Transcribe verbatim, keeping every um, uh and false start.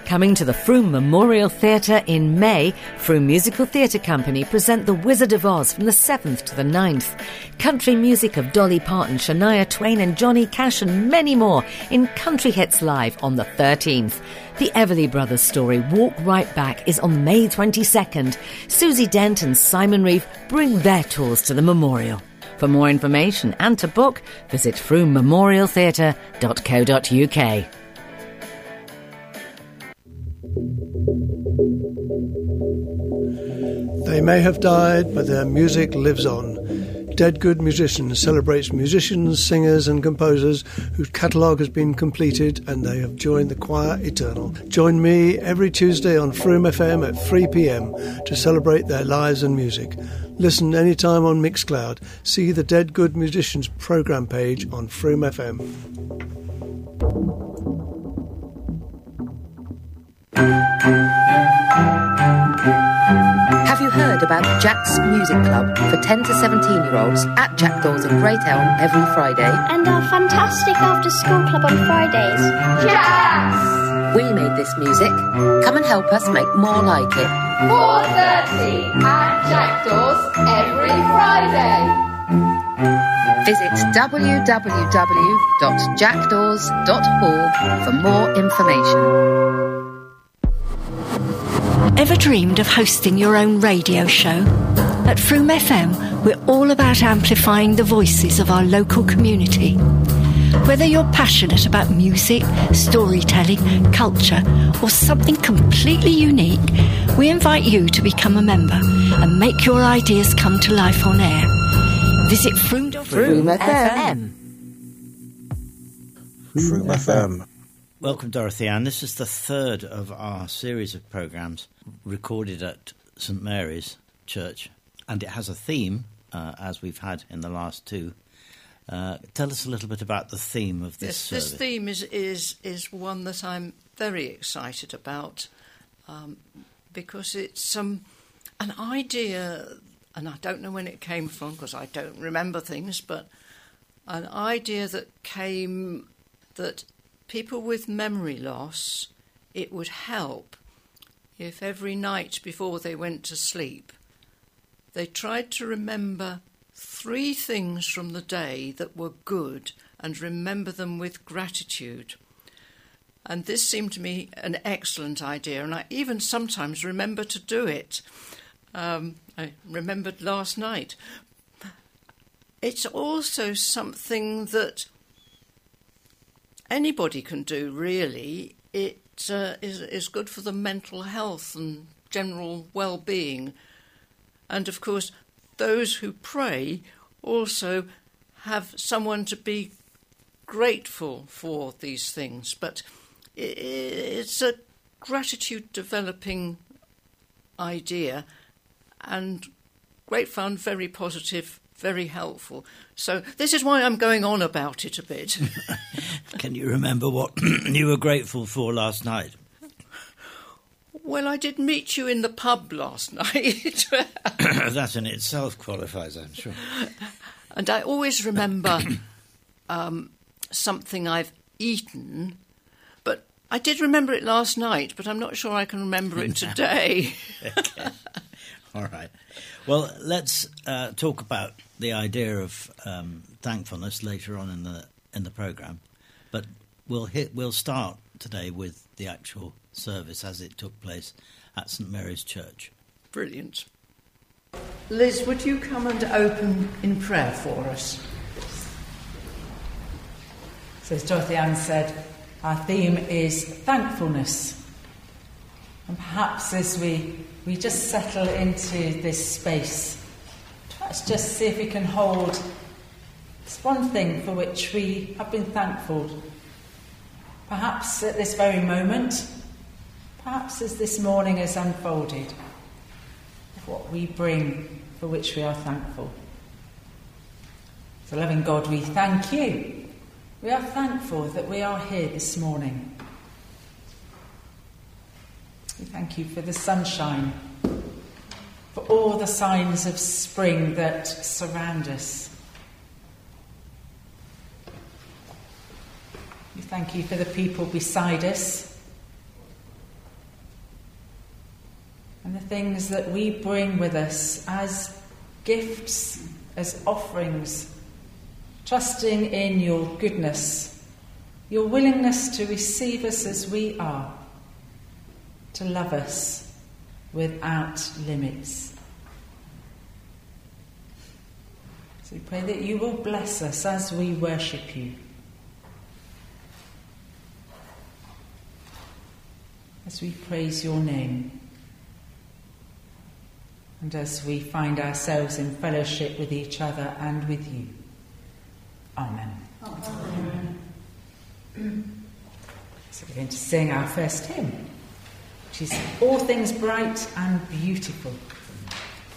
Coming to the Frome Memorial Theatre in May, Frome Musical Theatre Company present The Wizard of Oz from the seventh to the ninth. Country music of Dolly Parton, Shania Twain and Johnny Cash and many more in Country Hits Live on the thirteenth. The Everly Brothers story, Walk Right Back, is on May twenty-second. Susie Dent and Simon Reeve bring their tours to the memorial. For more information and to book, visit frome memorial theatre dot co dot uk. They may have died, but their music lives on. Dead Good Musicians celebrates musicians, singers and composers whose catalogue has been completed and they have joined the Choir Eternal. Join me every Tuesday on Frome F M at three p.m. to celebrate their lives and music. Listen anytime on Mixcloud. See the Dead Good Musicians programme page on Frome F M. Have you heard about Jack's Music Club for ten to seventeen year olds at Jackdaws in Great Elm every Friday? And our fantastic after school club on Fridays. Yes! We made this music. Come and help us make more like it. four thirty at Jackdaws every Friday. Visit w w w dot jackdaws dot org for more information. Ever dreamed of hosting your own radio show? At Frome F M, we're all about amplifying the voices of our local community. Whether you're passionate about music, storytelling, culture, or something completely unique, we invite you to become a member and make your ideas come to life on air. Visit Frome dot F M. Frome F M. Welcome, Dorothy Ann. This is the third of our series of programmes recorded at St Mary's Church, and it has a theme, uh, as we've had in the last two. Uh, tell us a little bit about the theme of this yes, service. This theme is, is, is one that I'm very excited about um, because it's um, an idea, and I don't know when it came from because I don't remember things, but an idea that came that people with memory loss, it would help if every night before they went to sleep, they tried to remember three things from the day that were good and remember them with gratitude. And this seemed to me an excellent idea, and I even sometimes remember to do it. Um, I remembered last night. It's also something that anybody can do, really. It uh, is, is good for the mental health and general well-being. And, of course, those who pray also have someone to be grateful for these things. But it's a gratitude-developing idea and great fun, very positive, very helpful. So this is why I'm going on about it a bit. Can you remember what you were grateful for last night? Well, I did meet you in the pub last night. That in itself qualifies, I'm sure. And I always remember um, something I've eaten, but I did remember it last night, but I'm not sure I can remember it today. Okay. All right. Well, let's uh, talk about the idea of um, thankfulness later on in the in the programme, but we'll hit we'll start today with the actual service as it took place at St Mary's Church. Brilliant. Liz, would you come and open in prayer for us? So as Dorothy Ann said, our theme is thankfulness. And perhaps as we, we just settle into this space, let's just see if we can hold this one thing for which we have been thankful. Perhaps at this very moment, perhaps as this morning has unfolded, what we bring for which we are thankful. So, loving God, we thank you. We are thankful that we are here this morning. We thank you for the sunshine, for all the signs of spring that surround us. We thank you for the people beside us, and the things that we bring with us as gifts, as offerings, trusting in your goodness, your willingness to receive us as we are, to love us without limits. So we pray that you will bless us as we worship you, as we praise your name, and as we find ourselves in fellowship with each other and with you. Amen. Amen. So we're going to sing our first hymn, which is All Things Bright and Beautiful.